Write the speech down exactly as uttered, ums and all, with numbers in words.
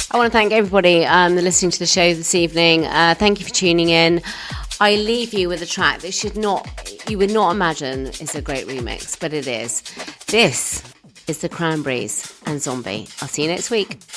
I want to thank everybody um, listening to the show this evening. Uh, thank you for tuning in. I leave you with a track that should not, you would not imagine is a great remix, but it is. This is the Cranberries and Zombie. I'll see you next week.